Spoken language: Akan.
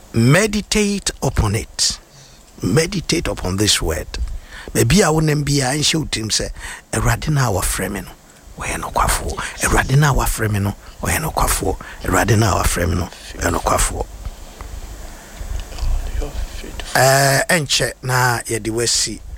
meditate upon it. Meditate upon this word. Maybe I wouldn't be a shoot him say a radina wa fremino. We no quaffo. A radina wa fremino. We no quaffo. A radina wa fremino. We no quaffo. Enche na yedi wesi